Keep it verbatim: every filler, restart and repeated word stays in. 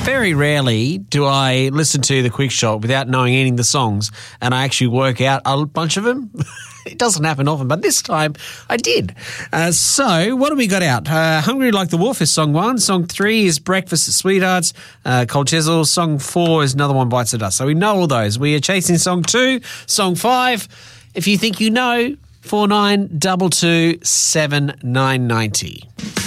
Very rarely do I listen to the Quick Shot without knowing any of the songs and I actually work out a bunch of them. It doesn't happen often, but this time I did. Uh, so what have we got out? Uh, Hungry Like the Wolf is song one. Song three is Breakfast at Sweethearts. Uh, Cold Chisel. Song four is Another One Bites the Dust. So we know all those. We are chasing song two. Song five, if you think you know, four nine two two seven nine nine zero.